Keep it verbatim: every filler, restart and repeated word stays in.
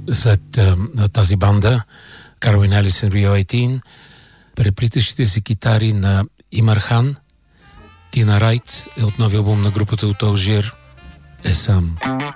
след а, тази банда Carwin Allison Rio осемнайсет, преплитащите си китари на Имар Хан. Тина Райт е от новия албум на групата от Алжир, е сам.